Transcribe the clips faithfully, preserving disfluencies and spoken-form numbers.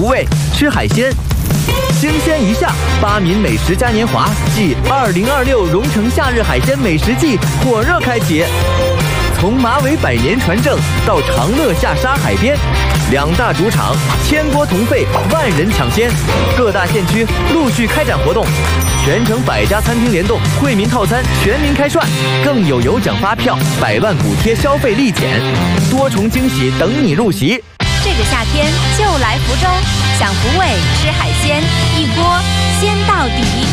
福味，吃海鲜。新鲜一下，巴闽美食嘉年华暨二零二六蓉城夏日海鲜美食季火热开启。从马尾百年传承到长乐下沙海边，两大主场千锅同沸，万人抢先。各大县区陆续开展活动，全城百家餐厅联动，惠民套餐全民开涮，更有有奖发票、百万补贴消费立减，多重惊喜等你入席。 这个夏天就来福州，享福味，吃海鲜，一锅鲜到底。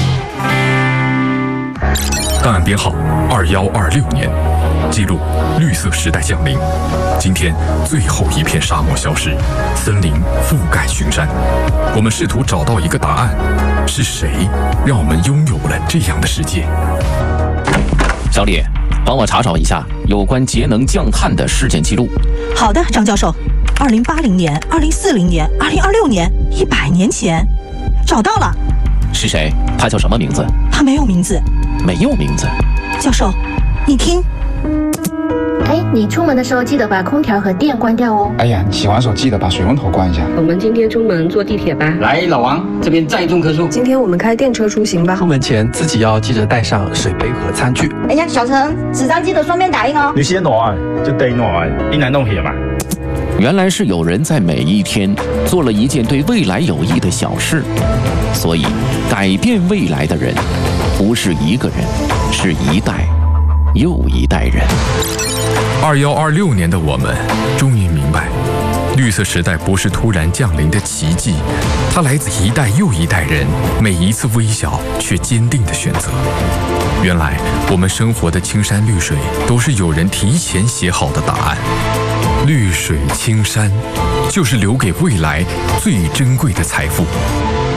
档案编号二幺二六年，记录绿色时代降临。今天最后一片沙漠消失，森林覆盖群山。我们试图找到一个答案：是谁让我们拥有了这样的世界？ 小李，帮我查找一下有关节能降碳的事件记录。 好的，张教授。二零八零年、二零四零年、二零二六年，一百年前，找到了。 是谁？他叫什么名字？ 他没有名字。 没有名字。 教授，你听。 哎，你出门的时候记得把空调和电关掉哦。 哎呀，你洗完手记得把水龙头关一下。 我们今天出门坐地铁吧。 来，老王，这边载重棵树。 今天我们开电车出行吧。 出门前自己要记得带上水杯和餐具。 哎呀，小陈，纸张记得双面打印哦。 你先暖，就得暖，一男弄血嘛。 原来是有人在每一天做了一件对未来有益的小事，所以改变未来的人不是一个人，是一代又一代人。 二幺二六年的我们终于明白，绿色时代不是突然降临的奇迹，它来自一代又一代人每一次微小却坚定的选择。原来我们生活的青山绿水都是有人提前写好的答案。绿水青山，就是留给未来最珍贵的财富。